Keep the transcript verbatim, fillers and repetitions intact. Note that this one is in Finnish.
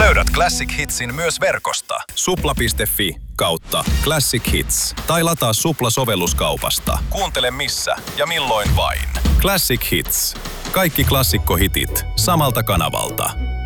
Löydät Classic Hitsin myös verkosta. supla piste fi kautta Classic Hits. Tai lataa Supla-sovelluskaupasta. Kuuntele missä ja milloin vain. Classic Hits. Kaikki klassikkohitit samalta kanavalta.